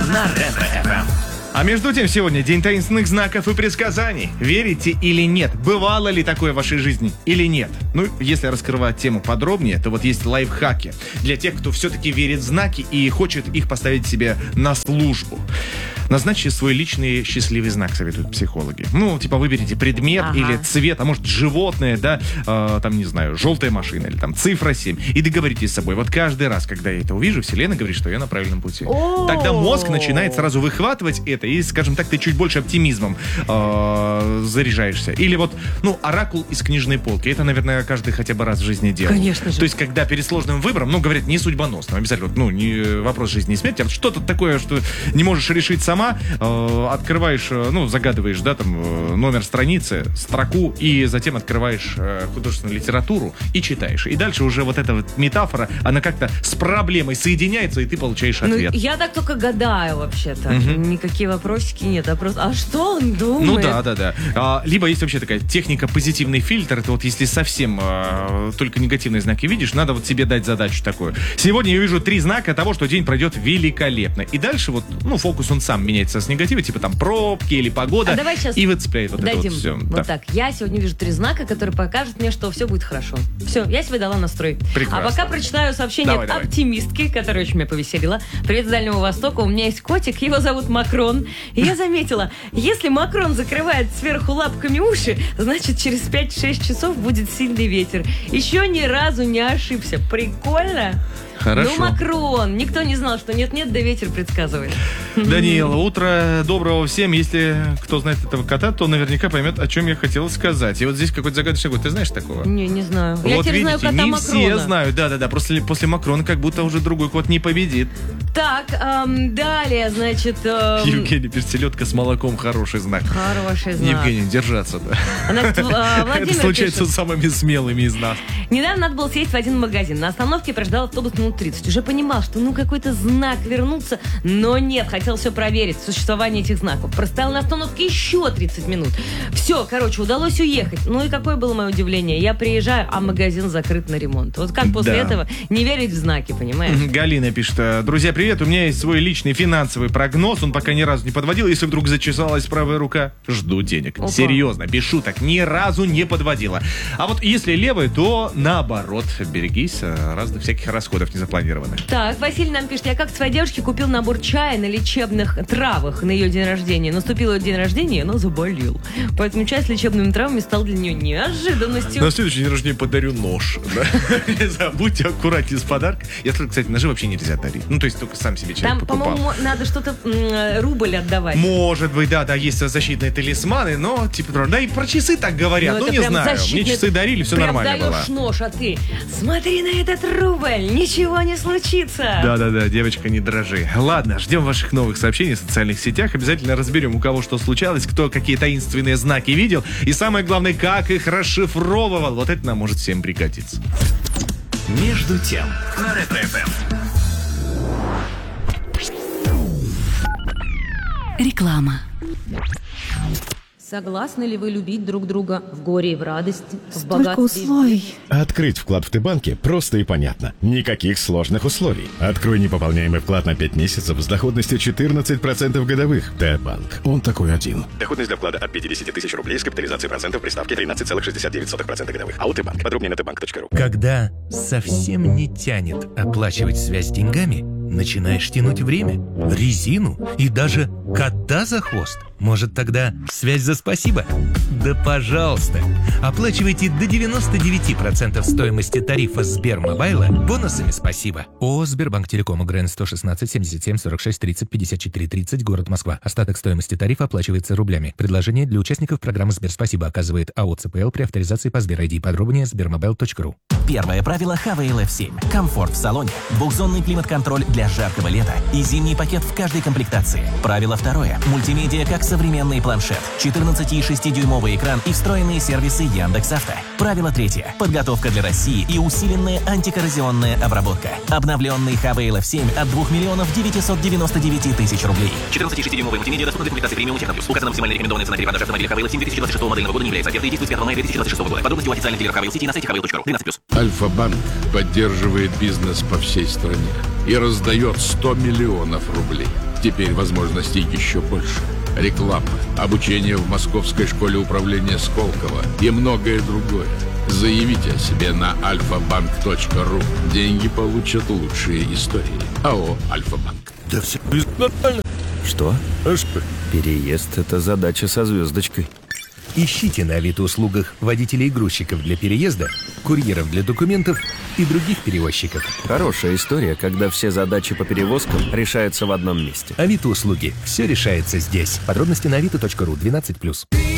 на Ретро-ФМ. А между тем, сегодня день таинственных знаков и предсказаний. Верите или нет? Бывало ли такое в вашей жизни или нет? Ну, если раскрывать тему подробнее, то вот есть лайфхаки для тех, кто все-таки верит в знаки и хочет их поставить себе на службу. Назначьте свой личный счастливый знак, советуют психологи. Ну, типа, выберите предмет или цвет, а может, животное, да, там, не знаю, желтая машина или там цифра 7. И договоритесь с собой. Вот каждый раз, когда я это увижу, Вселенная говорит, что я на правильном пути. Тогда мозг начинает сразу выхватывать это, и, скажем так, ты чуть больше оптимизмом заряжаешься. Или вот, ну, оракул из книжной полки. Это, наверное, каждый хотя бы раз в жизни делает. Конечно же. То есть, когда перед сложным выбором, ну, говорят, не судьбоносным, обязательно, ну, не вопрос жизни и смерти, а вот что-то такое, что не можешь решить сама, открываешь, ну, загадываешь, да, там, номер страницы, строку, и затем открываешь художественную литературу и читаешь. И дальше уже вот эта вот метафора, она как-то с проблемой соединяется, и ты получаешь ответ. Ну, я так только гадаю, вообще-то. Никакие вопросики нет, а просто, а что он думает? Ну, да. Либо есть вообще такая техника позитивный фильтр, это вот если совсем только негативные знаки видишь, надо вот себе дать задачу такую. Сегодня я вижу 3 знака того, что день пройдет великолепно. И дальше вот, ну, фокус он сам меняется с негатива, типа там пробки или погода. А давай сейчас и выцепляет вот это вот все. Вот так. Я сегодня вижу 3 знака, которые покажут мне, что все будет хорошо. Все, я себе дала настрой. Прекрасно. А пока прочитаю сообщение от оптимистки, которая очень меня повеселила. Привет с Дальнего Востока. У меня есть котик, его зовут Макрон. И я заметила, если Макрон закрывает сверху лапками уши, значит через 5-6 часов будет сильный ветер. Еще ни разу не ошибся. Прикольно? Хорошо. Ну, Макрон. Никто не знал, что нет-нет, да ветер предсказывает. Даниэла, утро доброго всем. Если кто знает этого кота, то наверняка поймет, о чем я хотел сказать. И вот здесь какой-то загадочный год. Ты знаешь такого? Не знаю. Вот я теперь видите, знаю кота не Макрона. все знают. Да. После Макрона как будто уже другой кот не победит. Так, далее, значит... Евгений, перцеледка с молоком хороший знак. Хороший знак. Евгений, держаться, да. Владимир Это случается пишет. с самыми смелыми из нас. Недавно надо было съесть в один магазин. На остановке прождал автобус минут 30. Уже понимал, что какой-то знак вернуться, но нет, хотел все проверить, существование этих знаков. Простоял на остановке еще 30 минут. Все, короче, удалось уехать. Ну и какое было мое удивление. Я приезжаю, а магазин закрыт на ремонт. Вот как после этого не верить в знаки, понимаешь? Галина пишет: друзья, привет, у меня есть свой личный финансовый прогноз, он пока ни разу не подводил. Если вдруг зачесалась правая рука, жду денег. Опа. Серьезно, без шуток, ни разу не подводила. А вот если левая, то наоборот, берегись разных всяких расходов незапланированных. Так, Василий нам пишет: я как своей девушке купил набор чая на лечебных травах на ее день рождения. Наступил ее день рождения, и она заболела. Поэтому чай с лечебными травами стал для нее неожиданностью. На следующий день рождения подарю нож. Не забудьте аккуратнее с подарком. Я слышал, кстати, ножи вообще нельзя дарить. Ну, то есть только сам себе человек Там, покупал. по-моему, надо что-то рубль отдавать. Может быть, да, есть защитные талисманы, но, типа, да и про часы так говорят, Ну, не это прям знаю. защитный- Мне часы дарили, все прям нормально было. даешь нож, а ты смотри на этот рубль, ничего не случится. Да, девочка, не дрожи. Ладно, ждем ваших новых сообщений в социальных сетях. Обязательно разберем, у кого что случалось, кто какие таинственные знаки видел. И самое главное, как их расшифровывал. Вот это нам может всем пригодиться. Между тем на Ретро-ФМ. Реклама. Согласны ли вы любить друг друга в горе и в радости, в Столько богатстве? условий. Открыть вклад в Т-банке просто и понятно. Никаких сложных условий. Открой непополняемый вклад на 5 месяцев с доходностью 14% годовых. Т-банк. Он такой один. Доходность для вклада от 50 тысяч рублей с капитализацией процентов при ставке 13,69% годовых. АО Т-банк. Подробнее на tbank.ru. Когда совсем не тянет оплачивать связь деньгами, начинаешь тянуть время, резину и даже кота за хвост. Может, тогда связь за спасибо? Да пожалуйста! Оплачивайте до 99% стоимости тарифа Сбермобайла бонусами спасибо. ООО «Сбербанк Телеком», УГРН 116 77 46 30 54 30, город Москва. Остаток стоимости тарифа оплачивается рублями. Предложение для участников программы «Сберспасибо» оказывает АО «ЦПЛ» при авторизации по Сбер-ID. Подробнее sbermobile.ru. Первое правило HVLF7. Комфорт в салоне, двухзонный климат-контроль для жаркого лета и зимний пакет в каждой комплектации. Правило второе. Мультимедиа как современный планшет, 14,6-дюймовый экран и встроенные сервисы Яндекс.Авто. Правило третье. Подготовка для России и усиленная антикоррозионная обработка. Обновленный HVLF7 от 2 миллионов 999 тысяч рублей. 14,6-дюймовый мультимедиа доступны для комплектации премиум Техноплюс. Указана максимально рекомендованная цена перепродажи автомобиля HVL7 2026 модельного года не является. Оферта действует с 5 мая 2026 года. Подробности у официальных дилеров HVL City на сайте hvel.ru. 12+. Альфа-банк поддерживает бизнес по всей стране. и раздает 100 миллионов рублей. Теперь возможностей еще больше. Реклама, обучение в Московской школе управления Сколково и многое другое. Заявите о себе на alfabank.ru. Деньги получат лучшие истории. АО «Альфа-банк». Да все нормально. Что? Переезд — это задача со звездочкой. Ищите на Авито-услугах водителей и грузчиков для переезда, курьеров для документов и других перевозчиков. Хорошая история, когда все задачи по перевозкам решаются в одном месте. Авито-услуги. Все решается здесь. Подробности на avito.ru 12+.